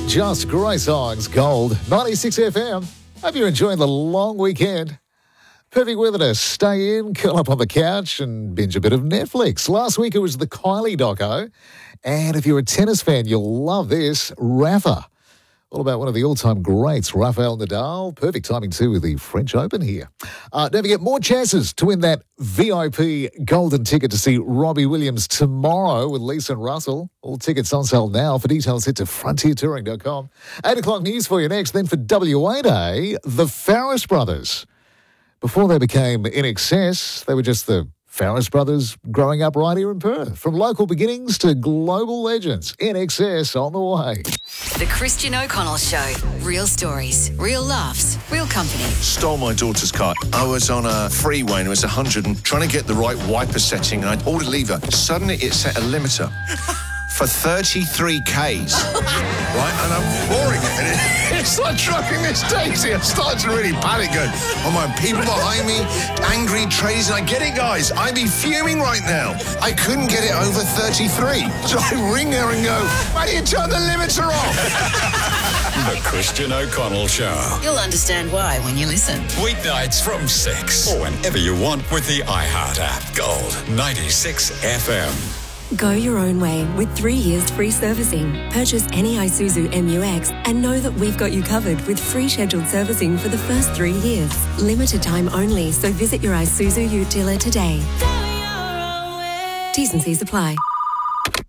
Just great songs, Gold, 96 FM. Hope you're enjoying the long weekend. Perfect weather to stay in, curl up on the couch and binge a bit of Netflix. Last week it was the Kylie doco. And if you're a tennis fan, you'll love this. Rafa. All about one of the all-time greats, Rafael Nadal. Perfect timing too with the French Open here. Don't forget, more chances to win that VIP golden ticket to see Robbie Williams tomorrow with Lisa and Russell. All tickets on sale now. For details, head to frontiertouring.com. 8 o'clock news for you next. Then for WA Day, the Farris Brothers. Before they became INXS, they were just the Farris Brothers growing up right here in Perth. From local beginnings to global legends, INXS on the way. The Christian O'Connell Show. Real stories, real laughs, real company. Stole my daughter's car. I was on a freeway and it was 100 and trying to get the right wiper setting and I pulled a lever. Suddenly it set a limiter for 33 Ks. Right? And I'm pouring it. And it's like driving this Daisy. I started to really panic going, oh my, people behind me, angry traders. And I get it, guys. I'd be fuming right now. I couldn't get it over 33. So I ring her and go, why do you turn the limiter off? The Christian O'Connell Show. You'll understand why when you listen. Weeknights from 6 or whenever you want with the iHeart app. Gold 96 FM. Go your own way with 3 years free servicing. Purchase any Isuzu MU-X and know that we've got you covered with free scheduled servicing for the first 3 years. Limited time only, so visit your Isuzu Ute dealer today. T's and C's apply.